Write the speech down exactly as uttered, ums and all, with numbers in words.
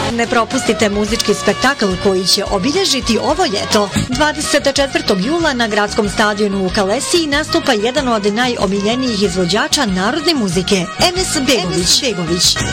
Ne propustite muzički spektakl koji će obilježiti ovo ljeto. dvadeset četvrtog jula na gradskom stadionu u Kalesiji nastupa jedan od najomiljenijih izvođača narodne muzike, Enes Begović.